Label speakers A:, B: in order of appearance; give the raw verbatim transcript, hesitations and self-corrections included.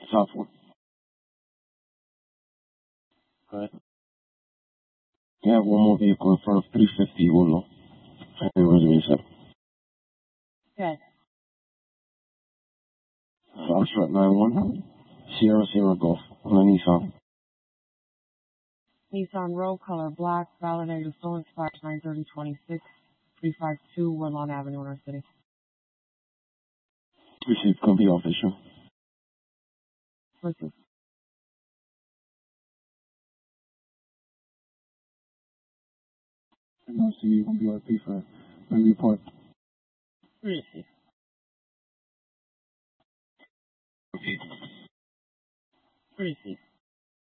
A: South one. Good. You have one more vehicle in front of three fifty, Uno. And reservation.
B: Good.
A: Foxtrot nine one. Sierra Sierra Golf. On a Nissan.
B: Nissan Rogue, color black, validated, still expires nine thirty twenty-six, three five two Woodlawn Avenue in our city.
A: Received. Gonna be official.
B: Received.
A: And I'll see you on B R P for my report.
B: Received.
A: Okay.
B: Received.